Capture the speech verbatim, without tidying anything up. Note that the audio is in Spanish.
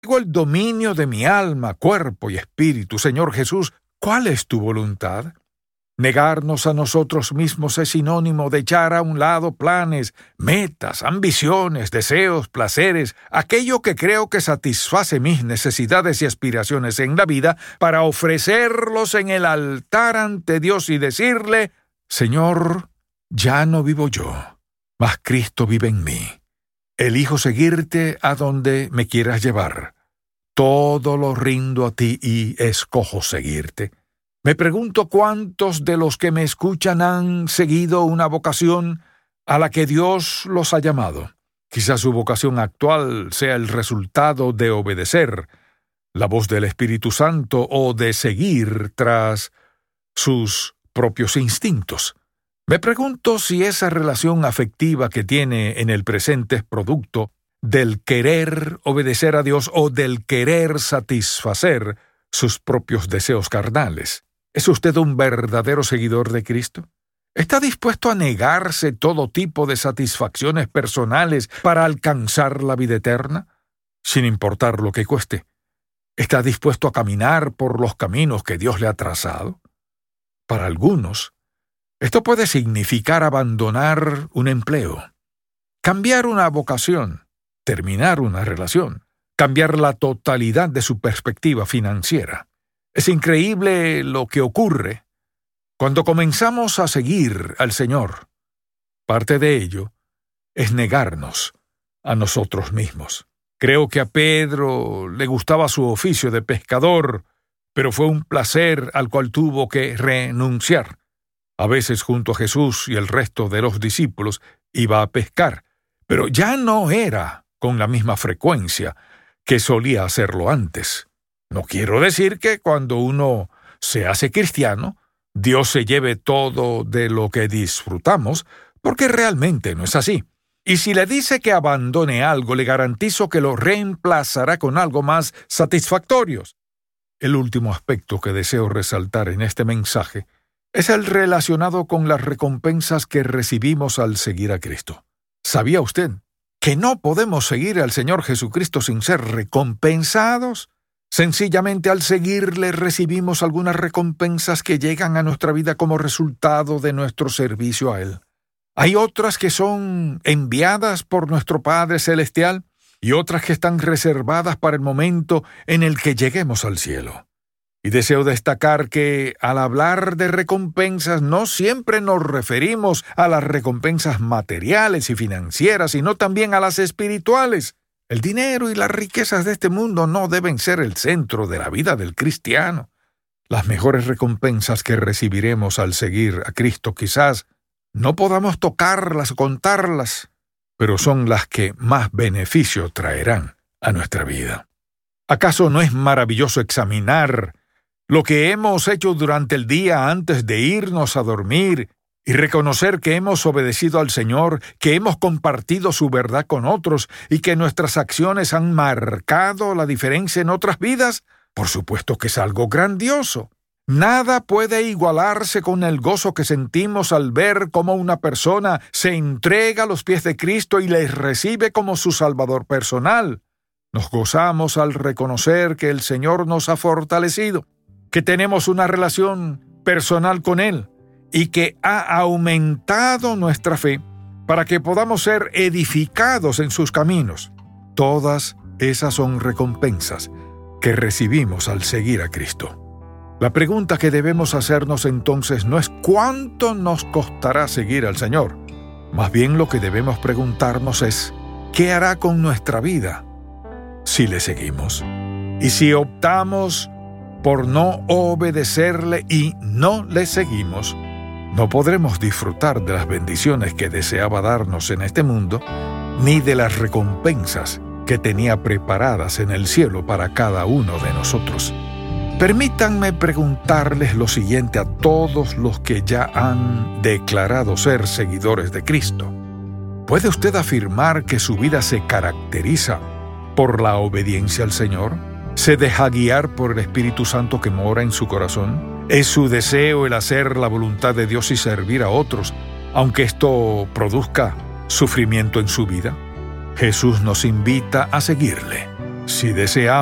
Tengo el dominio de mi alma, cuerpo y espíritu. Señor Jesús, ¿cuál es tu voluntad? Negarnos a nosotros mismos es sinónimo de echar a un lado planes, metas, ambiciones, deseos, placeres, aquello que creo que satisface mis necesidades y aspiraciones en la vida, para ofrecerlos en el altar ante Dios y decirle: Señor, ya no vivo yo, mas Cristo vive en mí. Elijo seguirte a donde me quieras llevar. Todo lo rindo a ti y escojo seguirte. Me pregunto cuántos de los que me escuchan han seguido una vocación a la que Dios los ha llamado. Quizás su vocación actual sea el resultado de obedecer la voz del Espíritu Santo o de seguir tras sus propios instintos. Me pregunto si esa relación afectiva que tiene en el presente es producto del querer obedecer a Dios o del querer satisfacer sus propios deseos carnales. ¿Es usted un verdadero seguidor de Cristo? ¿Está dispuesto a negarse todo tipo de satisfacciones personales para alcanzar la vida eterna, sin importar lo que cueste? ¿Está dispuesto a caminar por los caminos que Dios le ha trazado? Para algunos, esto puede significar abandonar un empleo, cambiar una vocación, terminar una relación, cambiar la totalidad de su perspectiva financiera. Es increíble lo que ocurre cuando comenzamos a seguir al Señor. Parte de ello es negarnos a nosotros mismos. Creo que a Pedro le gustaba su oficio de pescador, pero fue un placer al cual tuvo que renunciar. A veces junto a Jesús y el resto de los discípulos iba a pescar, pero ya no era con la misma frecuencia que solía hacerlo antes. No quiero decir que cuando uno se hace cristiano, Dios se lleve todo de lo que disfrutamos, porque realmente no es así. Y si le dice que abandone algo, le garantizo que lo reemplazará con algo más satisfactorio. El último aspecto que deseo resaltar en este mensaje es el relacionado con las recompensas que recibimos al seguir a Cristo. ¿Sabía usted que no podemos seguir al Señor Jesucristo sin ser recompensados? Sencillamente al seguirle recibimos algunas recompensas que llegan a nuestra vida como resultado de nuestro servicio a Él. Hay otras que son enviadas por nuestro Padre Celestial y otras que están reservadas para el momento en el que lleguemos al cielo. Y deseo destacar que al hablar de recompensas no siempre nos referimos a las recompensas materiales y financieras, sino también a las espirituales. El dinero y las riquezas de este mundo no deben ser el centro de la vida del cristiano. Las mejores recompensas que recibiremos al seguir a Cristo quizás no podamos tocarlas o contarlas, pero son las que más beneficio traerán a nuestra vida. ¿Acaso no es maravilloso examinar lo que hemos hecho durante el día antes de irnos a dormir y reconocer que hemos obedecido al Señor, que hemos compartido su verdad con otros y que nuestras acciones han marcado la diferencia en otras vidas? Por supuesto que es algo grandioso. Nada puede igualarse con el gozo que sentimos al ver cómo una persona se entrega a los pies de Cristo y les recibe como su Salvador personal. Nos gozamos al reconocer que el Señor nos ha fortalecido, que tenemos una relación personal con Él y que ha aumentado nuestra fe para que podamos ser edificados en sus caminos. Todas esas son recompensas que recibimos al seguir a Cristo. La pregunta que debemos hacernos entonces no es cuánto nos costará seguir al Señor. Más bien lo que debemos preguntarnos es ¿qué hará con nuestra vida si le seguimos? Y si optamos por no obedecerle y no le seguimos, no podremos disfrutar de las bendiciones que deseaba darnos en este mundo, ni de las recompensas que tenía preparadas en el cielo para cada uno de nosotros. Permítanme preguntarles lo siguiente a todos los que ya han declarado ser seguidores de Cristo. ¿Puede usted afirmar que su vida se caracteriza por la obediencia al Señor? ¿Se deja guiar por el Espíritu Santo que mora en su corazón? ¿Es su deseo el hacer la voluntad de Dios y servir a otros, aunque esto produzca sufrimiento en su vida? Jesús nos invita a seguirle. Si deseamos